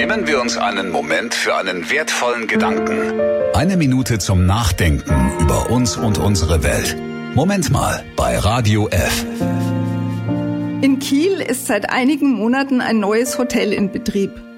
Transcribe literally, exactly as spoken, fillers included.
Nehmen wir uns einen Moment für einen wertvollen Gedanken. Eine Minute zum Nachdenken über uns und unsere Welt. Moment mal bei Radio F. In Kiel ist seit einigen Monaten ein neues Hotel in Betrieb.